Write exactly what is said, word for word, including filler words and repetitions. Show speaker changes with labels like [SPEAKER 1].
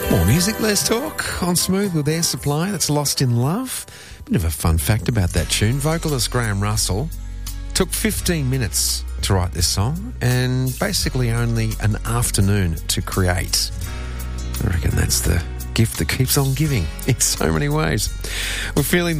[SPEAKER 1] More music, let's talk on Smooth with Air Supply. That's Lost in Love. Bit of a fun fact about that tune. Vocalist Graham Russell took fifteen minutes to write this song and basically only an afternoon to create. I reckon that's the gift that keeps on giving in so many ways. We're feeling